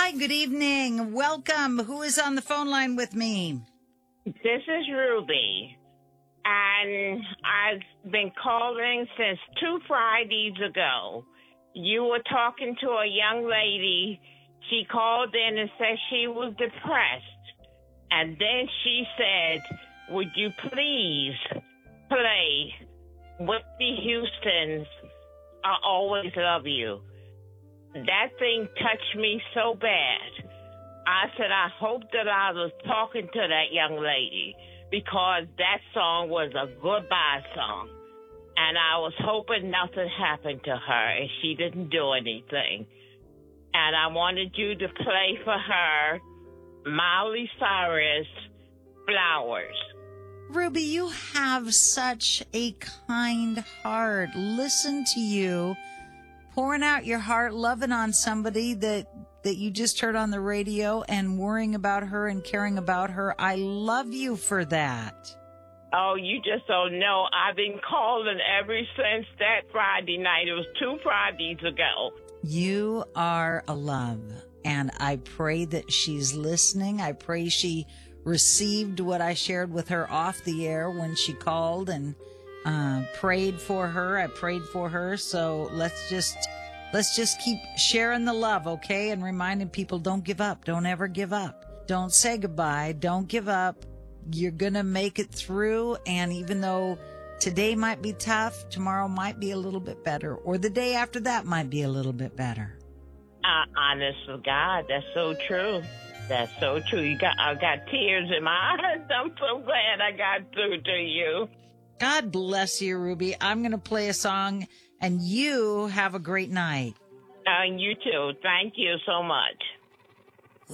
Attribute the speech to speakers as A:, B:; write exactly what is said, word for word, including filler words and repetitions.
A: Hi, good evening. Welcome. Who is on the phone line with me?
B: This is Ruby, and I've been calling since two Fridays ago. You were talking to a young lady. She called in and said she was depressed, and then she said, would you please play Whitney Houston's I Always Love You? That thing touched me so bad. I said, I hope that I was talking to that young lady, because that song was a goodbye song. And I was hoping nothing happened to her and she didn't do anything. And I wanted you to play for her Miley Cyrus, Flowers.
A: Ruby, you have such a kind heart. Listen to you pouring out your heart, loving on somebody that that you just heard on the radio and worrying about her and caring about her. I love you for that.
B: Oh, you just don't know. I've been calling ever since that Friday night. It was two Fridays ago.
A: You are a love, and I pray that she's listening. I pray she received what I shared with her off the air when she called and uh, prayed for her. I prayed for her. So let's just let's just keep sharing the love, okay? And reminding people, don't give up. Don't ever give up. Don't say goodbye. Don't give up. You're going to make it through. And even though today might be tough, tomorrow might be a little bit better, or the day after that might be a little bit better.
B: Uh, honest to God, that's so true. That's so true. You got, I got tears in my eyes. I'm so glad I got through to you.
A: God bless you, Ruby. I'm going to play a song, and you have a great night.
B: And uh, you too. Thank you so much.